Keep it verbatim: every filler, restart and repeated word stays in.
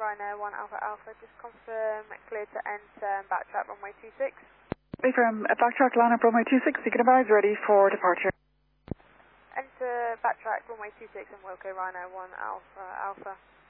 Rhino one Alpha Alpha, just confirm clear to enter and backtrack runway two six. From backtrack line up runway two six, you can advise ready for departure. Enter backtrack runway two six and Wilco Rhino one Alpha Alpha.